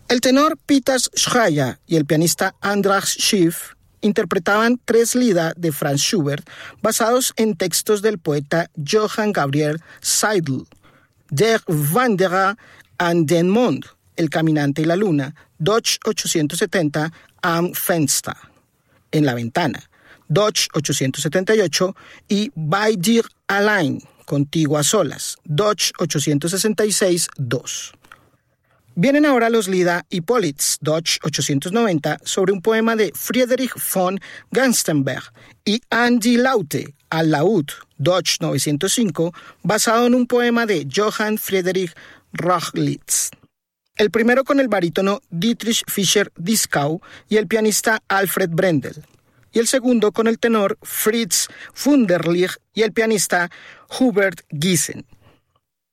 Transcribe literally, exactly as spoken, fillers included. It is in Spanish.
El tenor Peter Schreier y el pianista Andras Schiff interpretaban tres Lieder de Franz Schubert basados en textos del poeta Johann Gabriel Seidl, Der Wanderer an den Mond, El caminante y la luna, Deutsch ochocientos setenta, Am Fenster, En la ventana, Deutsch ochocientos setenta y ocho, y Bei dir allein, Contigo a solas, Deutsch ochocientos sesenta y seis, dos. Vienen ahora los Lieder Hippolyts, Deutsch ochocientos noventa, sobre un poema de Friedrich von Gerstenberg, y An die Laute, al laúd, Deutsch novecientos cinco, basado en un poema de Johann Friedrich Rochlitz. El primero con el barítono Dietrich Fischer-Dieskau y el pianista Alfred Brendel, y el segundo con el tenor Fritz Wunderlich y el pianista Hubert Giesen.